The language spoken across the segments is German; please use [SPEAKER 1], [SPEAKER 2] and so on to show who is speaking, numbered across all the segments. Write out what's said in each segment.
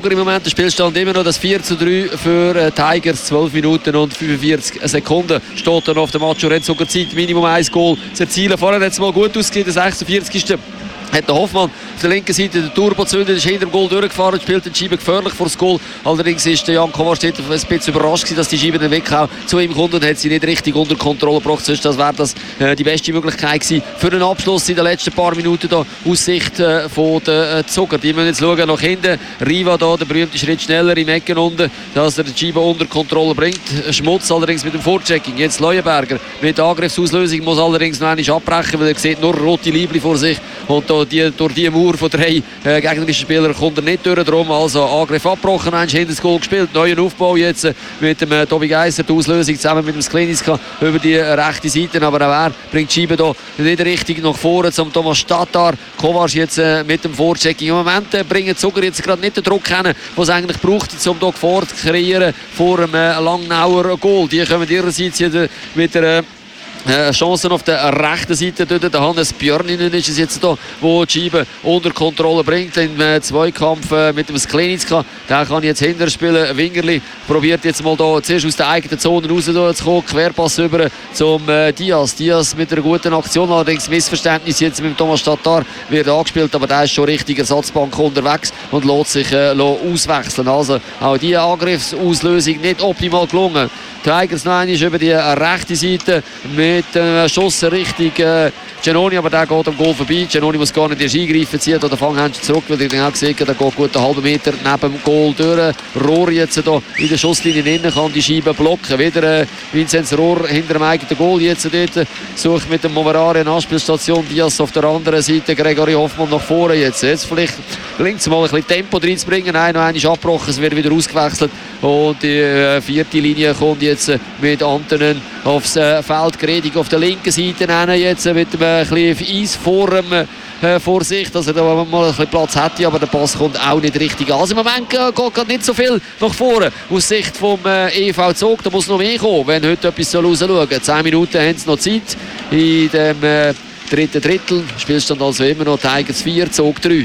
[SPEAKER 1] Im Moment der Spielstand immer noch das 4:3 für Tigers. 12 Minuten und 45 Sekunden steht dann auf der Macho-Red-Zucker-Zeit. Minimum 1 Goal zu erzielen. Vorher hat es mal gut ausgesehen, der 46. Hat der Hoffmann auf der linken Seite den Turbo gezündet, ist hinter dem Goal durchgefahren, spielt den Scheibe gefährlich vor das Goal. Allerdings ist der Jan Kovac ein bisschen überrascht gewesen, dass die Scheibe den Weg auch zu ihm kommt und hat sie nicht richtig unter Kontrolle gebracht. Sonst wäre das die beste Möglichkeit gewesen für einen Abschluss in den letzten paar Minuten da aus Sicht von den Zucker. Die müssen jetzt schauen nach hinten. Riva da, der berühmte Schritt schneller im Ecken unten, dass er die Scheibe unter Kontrolle bringt. Schmutz allerdings mit dem Vorchecking. Jetzt Leuenberger mit der Angriffsauslösung muss allerdings noch einmal abbrechen, weil er sieht nur rote Liebli vor sich und da durch die Mauer von 3 gegnerischen Spielern kommt er nicht durch. Darum also Angriff abgebrochen, hinter das Goal gespielt. Neuen Aufbau jetzt mit dem Tobi Geisser, die Auslösung zusammen mit dem Skleniska über die rechte Seite. Aber auch er bringt die Scheibe hier nicht richtig nach vorne zum Thomas Statar. Kovac jetzt mit dem Vorchecking. Im Moment bringen Zucker jetzt gerade nicht den Druck hin, den es eigentlich braucht, um hier Gefahr zu kreieren vor einem Langnauer Goal. Die kommen ihrerseits mit der Chancen auf der rechten Seite. Dort der Hannes Björninen ist es jetzt da, der die Scheibe unter Kontrolle bringt im Zweikampf mit dem Sklenicka. Der kann jetzt hinterher spielen. Wingerli probiert jetzt mal da zuerst aus der eigenen Zone rauszukommen. Querpass über zum Diaz. Diaz mit einer guten Aktion. Allerdings Missverständnis jetzt mit dem Thomas Tatar wird angespielt, aber der ist schon richtig Ersatzbank unterwegs und lässt sich auswechseln. Also auch diese Angriffsauslösung nicht optimal gelungen. Tigers noch einmal über die rechte Seite mit einem Schuss Richtung Giannoni, aber der geht am Goal vorbei. Giannoni muss gar nicht erst eingreifen, zieht den Fanghändchen zurück, weil ich auch gesehen habe, der geht gut einen halben Meter neben dem Goal durch. Rohr jetzt hier in der Schusslinie innen, kann die Scheibe blocken. Wieder Vinzenz Rohr hinter dem eigenen Goal. Jetzt dort sucht mit dem Moverari eine Anspielstation. Diaz auf der anderen Seite, Gregory Hoffmann nach vorne. Jetzt vielleicht gelingt es mal ein bisschen Tempo reinzubringen. Nein, noch einmal abgebrochen, es wird wieder ausgewechselt. Und die vierte Linie kommt jetzt mit Antonen aufs Feld. Gredig auf der linken Seite jetzt mit einem bisschen Eis vor sich, dass er da mal ein bisschen Platz hätte, aber der Pass kommt auch nicht richtig an. Also im Moment geht gerade nicht so viel nach vorne aus Sicht vom EV Zug. Da muss noch mehr kommen, wenn heute etwas rausschauen soll. 10 Minuten haben sie noch Zeit in dem dritten Drittel. Spielstand also immer noch Tigers 4, Zug 3.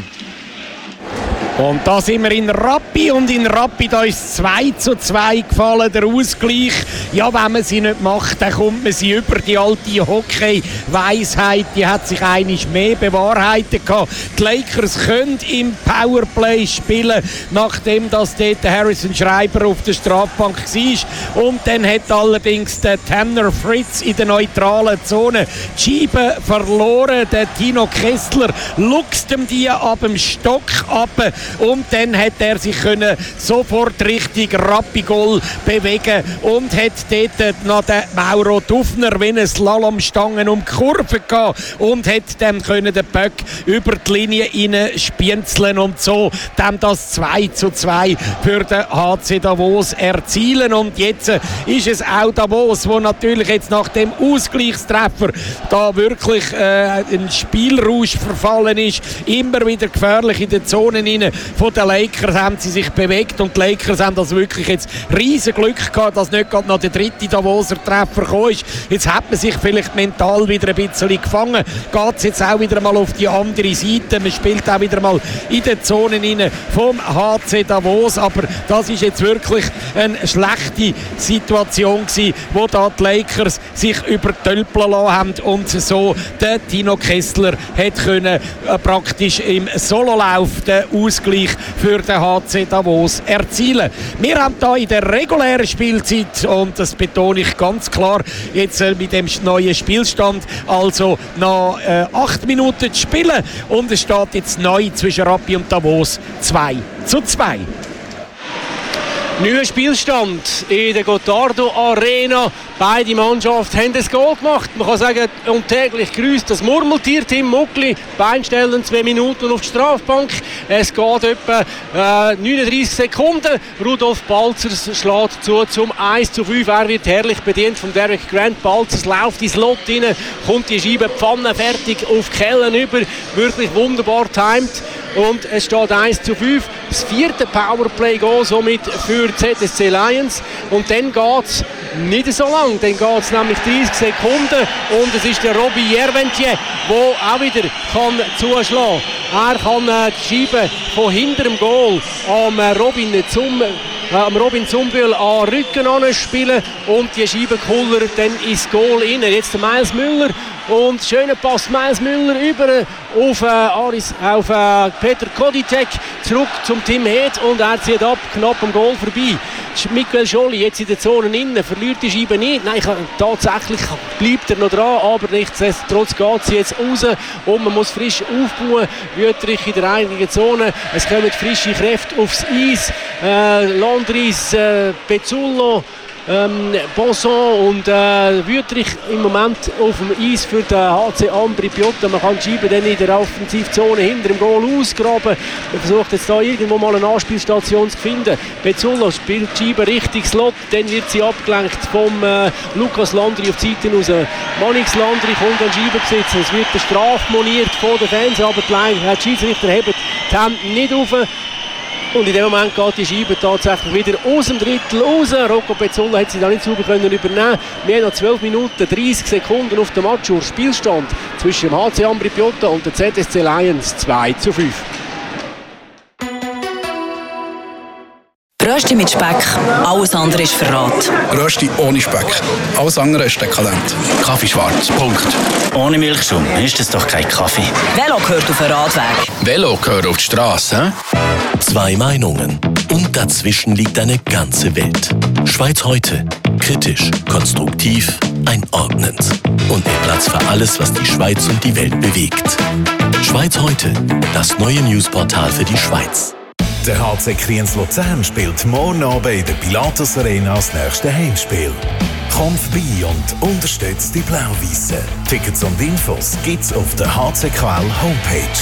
[SPEAKER 2] Und da sind wir in Rappi und in Rappi da ist 2:2 gefallen, der Ausgleich. Ja, wenn man sie nicht macht, dann kommt man sie über. Die alte Hockey-Weisheit, die hat sich einiges mehr bewahrheitet gehabt. Die Lakers können im Powerplay spielen, nachdem das dort Harrison Schreiber auf der Strafbank war. Und dann hat allerdings der Tanner Fritz in der neutralen Zone die Scheibe verloren. Der Tino Kessler luchst ihm die ab dem Stock ab. Und dann hat er sich sofort Richtung Rappigol bewegen und hat dort noch den Mauro Dufner wie eine Slalomstange um die Kurve gehabt und hat dann den Böck über die Linie hineinspienzeln und so dann das 2:2 für den HC Davos erzielen. Und jetzt ist es auch Davos, wo natürlich jetzt nach dem Ausgleichstreffer da wirklich ein Spielrausch verfallen ist, immer wieder gefährlich in den Zonen hinein. Von den Lakers haben sie sich bewegt und die Lakers haben das wirklich jetzt riesen Glück gehabt, dass nicht gerade noch der dritte Davoser Treffer gekommen ist. Jetzt hat man sich vielleicht mental wieder ein bisschen gefangen. Geht es jetzt auch wieder mal auf die andere Seite. Man spielt auch wieder mal in den Zonen rein vom HC Davos. Aber das ist jetzt wirklich eine schlechte Situation gewesen, wo da die Lakers sich übertölpeln lassen haben und so der Tino Kessler hat können praktisch im Sololauf den Ausgleich für den HC Davos erzielen. Wir haben hier in der regulären Spielzeit, und das betone ich ganz klar, jetzt mit dem neuen Spielstand, also noch 8 Minuten zu spielen und es steht jetzt neu zwischen Rappi und Davos 2:2.
[SPEAKER 3] Neuer Spielstand in der Gottardo Arena. Beide Mannschaften haben das Goal gemacht. Man kann sagen, und täglich grüßt das Murmeltier-Team Muckli. Beinstellen 2 Minuten auf die Strafbank. Es geht etwa 39 Sekunden. Rudolf Balzers schlägt zu zum 1:5. Er wird herrlich bedient von Derek Grant. Balzers läuft ins Lot rein, kommt die Scheibe pfannenfertig auf die Kellen über. Wirklich wunderbar timed. Und es steht 1:5. Das 4. Powerplay-Goal somit für ZSC Lions. Und dann geht es nicht so lang. Dann geht es nämlich 30 Sekunden. Und es ist der Robbie Jerventje, der auch wieder kann zuschlagen kann. Er kann die Scheibe von hinter dem Goal am Robin Zumbühl an Rücken anspielen und die Scheibe kullert dann ins Goal rein. Jetzt der Miles Müller und schöner Pass Miles Müller über auf Peter Koditek, zurück zum Tim Heed und er zieht ab, knapp am Goal vorbei. Miguel Joly jetzt in der Zone innen, verliert die Scheibe nicht. Nein, tatsächlich bleibt er noch dran, aber nichtsdestotrotz geht sie jetzt raus und man muss frisch aufbauen. Wüttrich in der eigenen Zone, es kommen frische Kräfte aufs Eis. Landris, Pezzullo, Bonson und Wüttrich im Moment auf dem Eis für den HC Ambri Piotta. Man kann die Scheibe dann in der Offensivzone hinter dem Goal ausgraben. Man versucht jetzt da irgendwo mal eine Anspielstation zu finden. Pezzullo spielt die Scheibe richtig Slot, dann wird sie abgelenkt vom Lukas Landry auf die Seite raus. Manix Landry kommt an Scheibenbesitz. Es wird eine Strafe moniert von den Fans, aber die Schiedsrichter heben die Hände nicht auf. Und in dem Moment geht die Scheibe tatsächlich wieder aus dem Drittel raus. Rocco Pezzullo hat sie da nicht sauber übernehmen. Wir haben noch 12 Minuten, 30 Sekunden auf dem Matchuhr. Spielstand zwischen dem HC Ambri Piotta und der ZSC Lions 2:5.
[SPEAKER 4] Rösti mit Speck, alles andere ist Verrat.
[SPEAKER 5] Rösti ohne Speck, alles andere ist dekadent. Kaffee schwarz, Punkt.
[SPEAKER 6] Ohne Milchschaum ist das doch kein Kaffee.
[SPEAKER 4] Velo gehört auf den Radweg.
[SPEAKER 5] Velo gehört auf die Straße.
[SPEAKER 7] Zwei Meinungen und dazwischen liegt eine ganze Welt. Schweiz heute. Kritisch, konstruktiv, einordnend. Und mit Platz für alles, was die Schweiz und die Welt bewegt. Schweiz heute, das neue Newsportal für die Schweiz.
[SPEAKER 8] Der HC Kriens Luzern spielt morgen Abend in der Pilatus Arena das nächste Heimspiel. Komm vorbei und unterstützt die Blau-Weissen. Tickets und Infos gibt's auf der HCQL Homepage.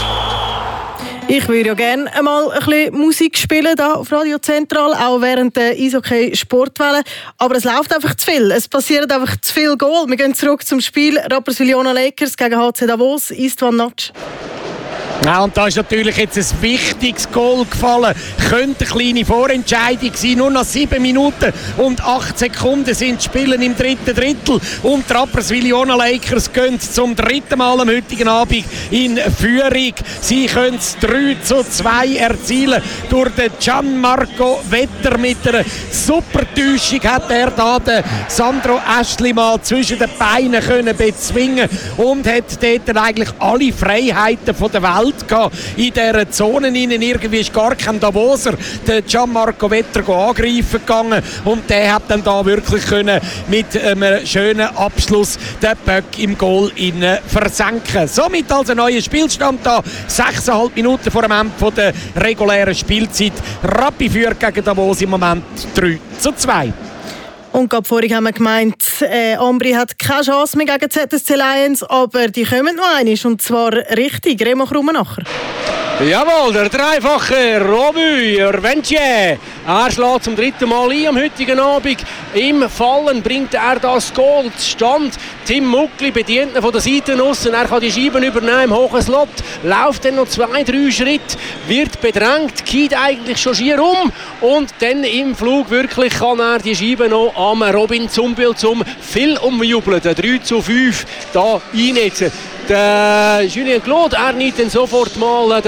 [SPEAKER 9] Ich würde ja gerne einmal ein bisschen Musik spielen hier auf Radio Zentral, auch während der Eishockey-Sportwelle. Aber es läuft einfach zu viel. Es passiert einfach zu viel Goal. Wir gehen zurück zum Spiel Rapperswil-Jona Lakers gegen HC Davos, Istvan Natsch.
[SPEAKER 2] Ja, und da ist natürlich jetzt ein wichtiges Goal gefallen. Könnte eine kleine Vorentscheidung sein. Nur noch 7 Minuten und 8 Sekunden sind Spielen im dritten Drittel. Und die Rapperswil-Jona Lakers gehen zum dritten Mal am heutigen Abend in Führung. Sie können es 3:2 erzielen. Durch den Gianmarco Vetter mit einer super Täuschung hat er da den Sandro Äschli mal zwischen den Beinen können bezwingen und hat dort eigentlich alle Freiheiten von der Welt in dieser Zone hinein. Irgendwie ist gar kein Davoser der Gianmarco Vetter angreifen gegangen und der hat dann da wirklich können mit einem schönen Abschluss den Böck im Goal versenken. Somit also ein neuer Spielstand da, 6,5 Minuten vor dem Ende der regulären Spielzeit. Rappi führt gegen Davos im Moment 3:2.
[SPEAKER 9] Und gerade vorhin haben wir gemeint, Ambri hat keine Chance mehr gegen ZSC Lions, aber die kommen noch einmal, und zwar richtig. Remo Krummenacher.
[SPEAKER 3] Jawohl, der dreifache Romy Reventier. Er schlägt zum dritten Mal ein am heutigen Abend. Im Fallen bringt er das Goal zustande. Tim Muckli bedient ihn von der Seite aus. Er kann die Scheiben übernehmen im hohen Slot. Läuft dann noch 2-3 Schritte. Wird bedrängt, geht eigentlich schon schier um. Und dann im Flug wirklich kann er die Scheiben noch am Robin Zumbühl zum viel umjubelnden 3:5 da einnetzen. Der Julien Claude, er nimmt dann sofort mal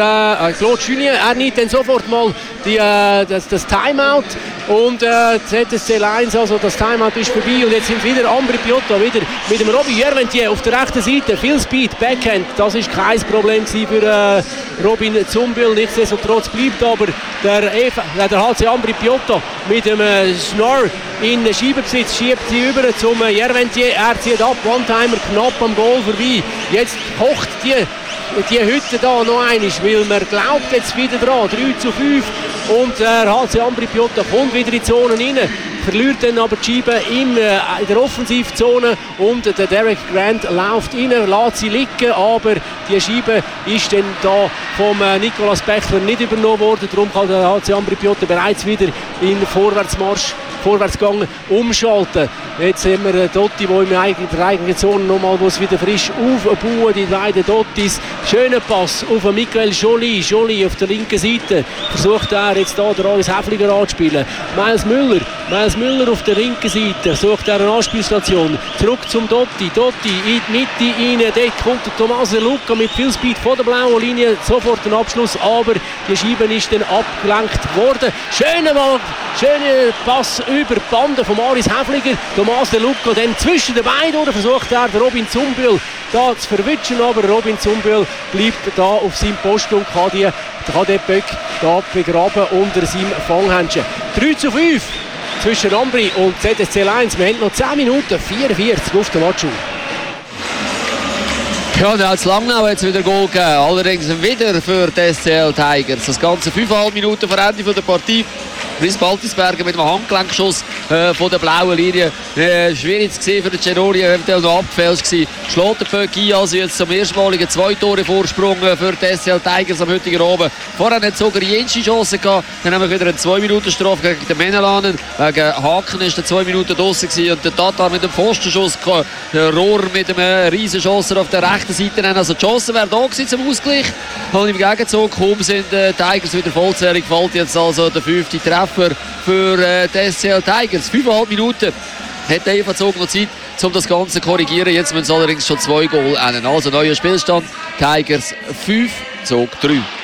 [SPEAKER 3] das Timeout und ZSC Lions, also das Timeout ist vorbei und jetzt sind wieder Ambri Piotta wieder mit dem Robin Jerventier auf der rechten Seite, viel Speed, Backhand, das ist kein Problem für Robin Zumbühl, nichtsdestotrotz bleibt aber der HC Ambri Piotta mit dem Schnorr in Scheibenbesitz, schiebt sie über zum Jerventier, er zieht ab, One-Timer knapp am Goal vorbei, jetzt kocht die Hütte da noch einmal, weil man glaubt jetzt wieder dran, 3:5 und der HC Ambri Piotta kommt wieder in die Zone rein, verliert dann aber die Scheibe in der Offensivzone und der Derek Grant läuft rein, lässt sie liegen, aber die Scheibe ist dann da vom Nicolas Bechler nicht übernommen worden, darum kann der HC Ambri Piotta bereits wieder in Vorwärtsmarsch vorwärts gegangen, umschalten. Jetzt haben wir Dotti, der in der eigenen Zone nochmal wieder frisch aufbauen, die beiden Dottis. Schöner Pass auf Michael Joly. Joly auf der linken Seite. Versucht er jetzt hier den Aris Häfliger anzuspielen. Miles Müller auf der linken Seite. Versucht er eine Anspielstation. Zurück zum Dotti. Dotti in die Mitte rein. Dort kommt der Tommaso Lucca mit viel Speed von der blauen Linie. Sofort ein Abschluss, aber die Scheibe ist dann abgelenkt worden. Schöner Pass über die Bande von Aris Häfliger. Tommaso Lucca dann zwischen den Beinen, oder versucht er den Robin Zumbühl da zu verwischen, aber Robin Zumbühl bleibt da auf seinem Posten und kann den Böck da begraben unter seinem Fanghändchen. 3:5 zwischen Ambri und ZSC 1. Wir haben noch 10 Minuten 44 auf der Matchuhr.
[SPEAKER 1] Ja, dann hat es Langnau jetzt wieder Goal gegeben. Allerdings wieder für die SCL Tigers. Das Ganze 5,5 Minuten vor Ende der Partie. Chris Baltisberger mit einem Handgelenkschuss von der blauen Linie. Schwierig zu sehen für den Ceroli, eventuell noch abgefälscht gewesen. Schlägt der Böck ein, also jetzt zum erstmaligen 2 Tore Vorsprung für die SCL Tigers am heutigen Abend. Vorher hat sogar Jensi Chance gehabt. Dann haben wir wieder eine 2-Minuten-Strafe gegen den Menelanen. Wegen Haken ist der 2 Minuten draussen gewesen. Und der Tatar mit dem Pfostenschuss, der Rohr mit einem riesen Chance auf der rechten Seite. Also die Chance wäre da gewesen zum Ausgleich. Und im Gegenzug kaum sind die Tigers wieder vollzählig. Fällt jetzt also der 5. Treffer für die SCL Tigers. 5,5 Minuten hat der Eva Zug noch Zeit, um das Ganze zu korrigieren. Jetzt müssen sie allerdings schon 2 Goal enden. Also neuer Spielstand. Tigers 5, Zug 3.